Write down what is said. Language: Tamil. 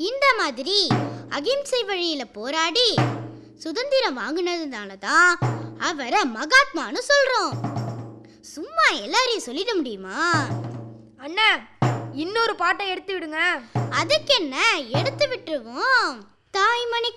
இந்த மாதிரி அகிம்சை வழியில போராடி சுதந்திரம் வாங்கினதுனால தான் அவரை மகாத்மான்னு சொல்றோம். சும்மா எல்லாரையும் சொல்லிட முடியுமா? அண்ணா, இன்னொரு பாட்டை எடுத்து விடுங்க. அதுக்கு என்ன, எடுத்து விட்டுருவோம். தாய்மணி